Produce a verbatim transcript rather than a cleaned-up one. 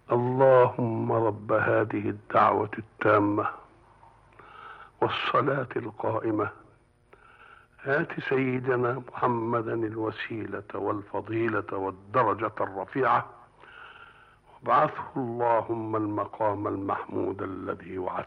اللهم رب هذه الدعوة التامة والصلاة القائمة آت سيدنا محمدا الوسيلة والفضيلة والدرجة الرفيعة وابعثه اللهم المقام المحمود الذي وعدته.